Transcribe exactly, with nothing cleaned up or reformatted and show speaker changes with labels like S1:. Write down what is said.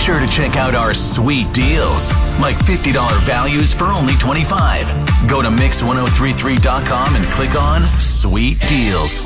S1: sure to check out our sweet deals, like fifty dollars values for only twenty-five dollars. Go to mix ten thirty-three dot com and click on Sweet Deals.